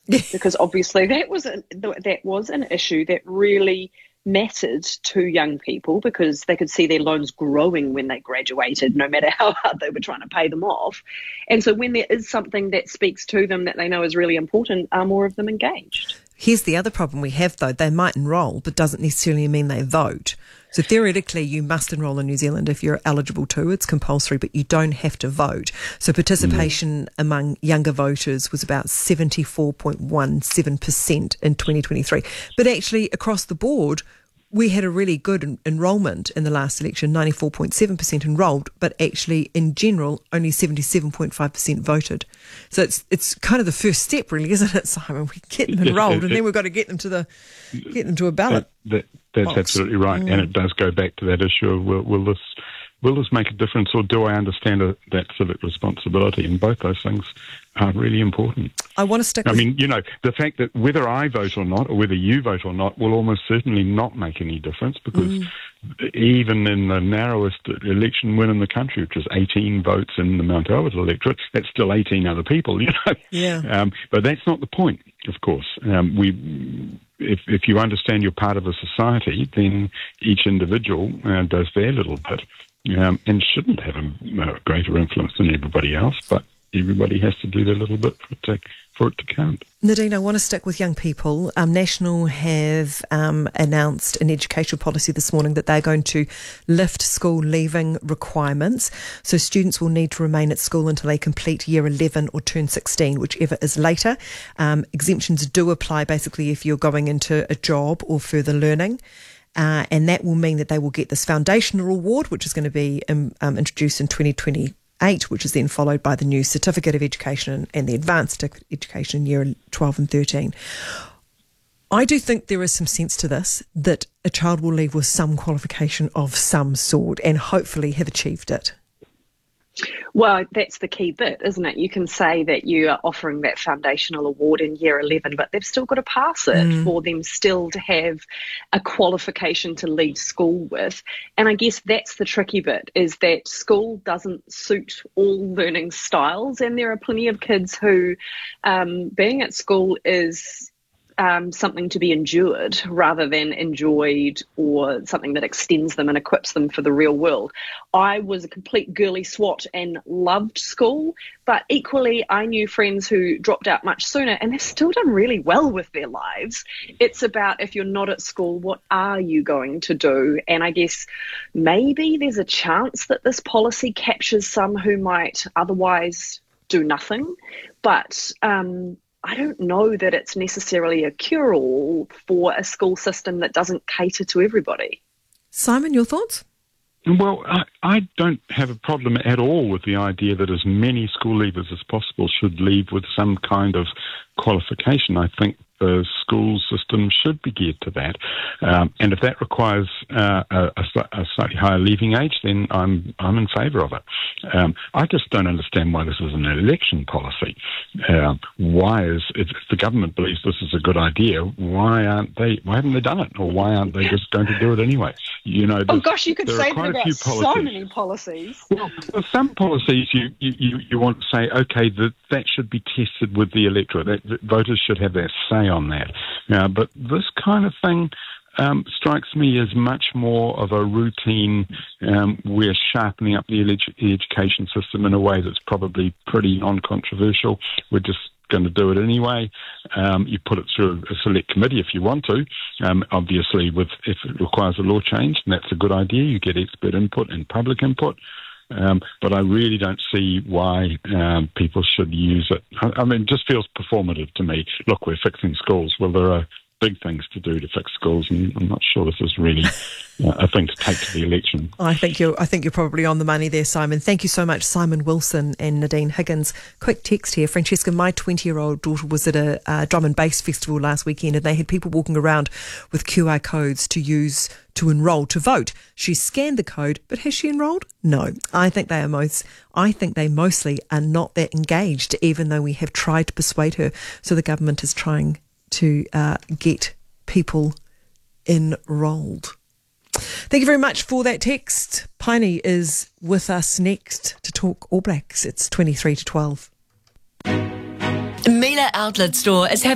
because obviously that was an issue that really mattered to young people, because they could see their loans growing when they graduated, no matter how hard they were trying to pay them off. And so when there is something that speaks to them that they know is really important, are more of them engaged? Here's the other problem we have, though. They might enrol, but doesn't necessarily mean they vote. So theoretically, you must enrol in New Zealand if you're eligible to. It's compulsory, but you don't have to vote. So participation among younger voters was about 74.17% in 2023. But actually, across the board, we had a really good enrolment in the last election, 94.7% enrolled, but actually, in general, only 77.5% voted. So it's kind of the first step, really, isn't it, Simon? We get them enrolled, and then we've got to get them to a ballot. That's box. Absolutely right, and it does go back to that issue of will this make a difference, or do I understand that civic responsibility? And both those things are really important. I want to stick with... the fact that whether I vote or not, or whether you vote or not, will almost certainly not make any difference, because even in the narrowest election win in the country, which is 18 votes in the Mount Albert electorate, that's still 18 other people, Yeah. But that's not the point, of course. If you understand you're part of a society, then each individual does their little bit. And shouldn't have a greater influence than everybody else, but everybody has to do their little bit for it to count. Nadine, I want to stick with young people. National have announced an educational policy this morning that they're going to lift school leaving requirements. So students will need to remain at school until they complete year 11 or turn 16, whichever is later. Exemptions do apply basically if you're going into a job or further learning. And that will mean that they will get this foundational award, which is going to be introduced in 2028, which is then followed by the new Certificate of Education and the Advanced Education in year 12 and 13. I do think there is some sense to this, that a child will leave with some qualification of some sort and hopefully have achieved it. Well, that's the key bit, isn't it? You can say that you are offering that foundational award in year 11, but they've still got to pass it for them still to have a qualification to leave school with. And I guess that's the tricky bit, is that school doesn't suit all learning styles. And there are plenty of kids who being at school is something to be endured rather than enjoyed, or something that extends them and equips them for the real world. I was a complete girly swat and loved school, but equally I knew friends who dropped out much sooner and they've still done really well with their lives. It's about, if you're not at school, what are you going to do? And I guess maybe there's a chance that this policy captures some who might otherwise do nothing, but I don't know that it's necessarily a cure-all for a school system that doesn't cater to everybody. Simon, your thoughts? Well, I don't have a problem at all with the idea that as many school leavers as possible should leave with some kind of qualification. I think the school system should be geared to that. And if that requires a slightly higher leaving age, then I'm in favour of it. I just don't understand why this is an election policy. If the government believes this is a good idea, why haven't they done it? Or why aren't they just going to do it anyway? You could say that about so many policies. Well, some policies you want to say, okay, that should be tested with the electorate. That voters should have their say on that. But this kind of thing strikes me as much more of a routine. We're sharpening up the education system in a way that's probably pretty non-controversial. We're just going to do it anyway. You put it through a select committee if you want to. Obviously, if it requires a law change, and that's a good idea, you get expert input and public input. But I really don't see why people should use it. I mean, it just feels performative to me. Look, we're fixing schools. Well, there are big things to do to fix schools, and I'm not sure this is really a thing to take to the election. I think you're probably on the money there, Simon. Thank you so much, Simon Wilson and Nadine Higgins. Quick text here. Francesca, my 20-year-old daughter was at a drum and bass festival last weekend, and they had people walking around with QR codes to use to enrol to vote. She scanned the code, but has she enrolled? No. I think they mostly are not that engaged, even though we have tried to persuade her. So the government is trying to get people enrolled. Thank you very much for that text. Piney is with us next to talk All Blacks. It's 23 to 12. Miele Outlet Store is having